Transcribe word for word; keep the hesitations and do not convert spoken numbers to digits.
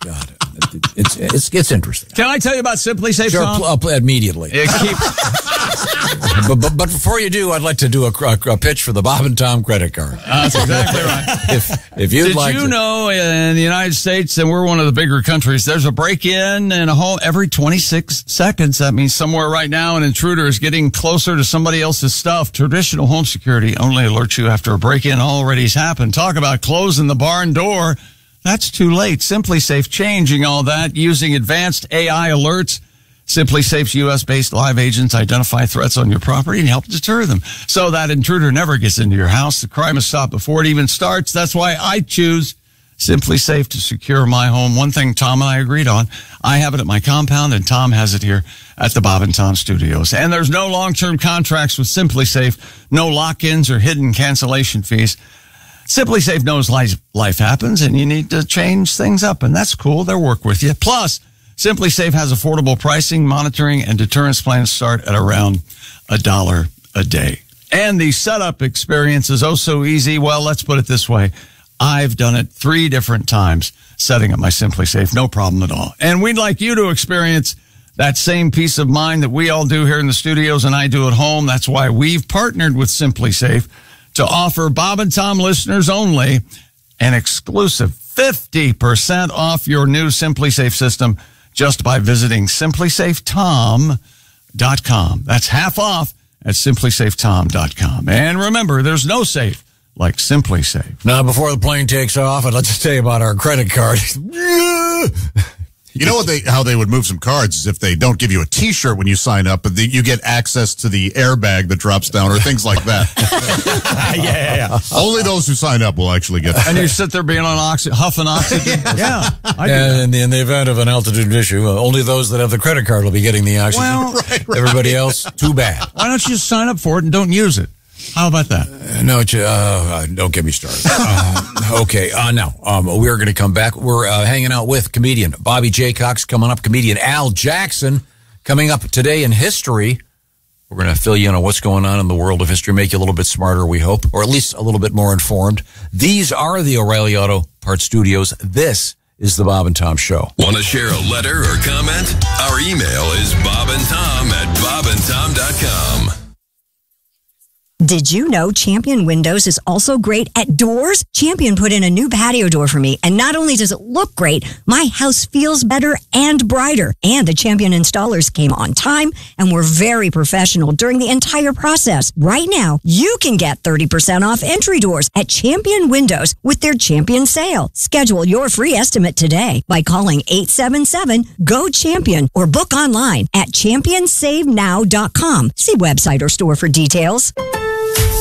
God. It's, it's, it's interesting. Can I tell you about Simply Safe, Sure, Tom? I'll play immediately. It keeps... but, but, but before you do, I'd like to do a, a, a pitch for the Bob and Tom credit card. Uh, that's exactly right. If, if you'd Did like you to... know in the United States, and we're one of the bigger countries, there's a break-in in a home every twenty-six seconds. That means somewhere right now an intruder is getting closer to somebody else's stuff. Traditional home security only alerts you after a break-in already has happened. Talk about closing the barn door. That's too late. Simply Safe changing all that using advanced A I alerts. Simply Safe's U S-based live agents identify threats on your property and help deter them. So that intruder never gets into your house. The crime is stopped before it even starts. That's why I choose Simply Safe to secure my home. One thing Tom and I agreed on, I have it at my compound and Tom has it here at the Bob and Tom Studios. And there's no long-term contracts with Simply Safe, no lock-ins or hidden cancellation fees. Simply Safe knows life, life happens and you need to change things up, and that's cool. They'll work with you. Plus, Simply Safe has affordable pricing, monitoring, and deterrence plans start at around a dollar a day. And the setup experience is oh so easy. Well, let's put it this way. I've done it three different times setting up my Simply Safe. No problem at all. And we'd like you to experience that same peace of mind that we all do here in the studios and I do at home. That's why we've partnered with Simply Safe to offer Bob and Tom listeners only an exclusive fifty percent off your new Simply Safe system just by visiting simply safe tom dot com. That's half off at simply safe tom dot com. And remember, there's no safe like Simply Safe. Now, before the plane takes off, I'd like to tell you about our credit card. You know what they how they would move some cards is if they don't give you a T-shirt when you sign up, but the, you get access to the airbag that drops down or things like that. yeah, yeah, yeah. Only those who sign up will actually get that. And you sit there being on oxy- huffing oxygen. yeah. I And in the, in the event of an altitude issue, uh, only those that have the credit card will be getting the oxygen. Well, right, right. Everybody else, too bad. Why don't you just sign up for it and don't use it? How about that? Uh, no, uh, uh, don't get me started. Uh, okay, uh, now, um, we're going to come back. We're uh, hanging out with comedian Bobby J. Cox coming up, comedian Al Jackson coming up today in history. We're going to fill you in on what's going on in the world of history, make you a little bit smarter, we hope, or at least a little bit more informed. These are the O'Reilly Auto Parts Studios. This is the Bob and Tom Show. Want to share a letter or comment? Our email is bobandtom at bob and tom dot com. Did you know Champion Windows is also great at doors? Champion put in a new patio door for me, and not only does it look great, my house feels better and brighter. And the Champion installers came on time and were very professional during the entire process. Right now, you can get thirty percent off entry doors at Champion Windows with their Champion sale. Schedule your free estimate today by calling eight seven seven, G O, CHAMPION or book online at champion save now dot com. See website or store for details.